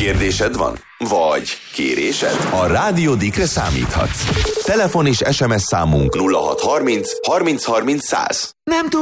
Kérdésed van? Vagy kérésed? A Rádió Dikre számíthatsz. Telefon és SMS számunk 0630 30 30 100. Nem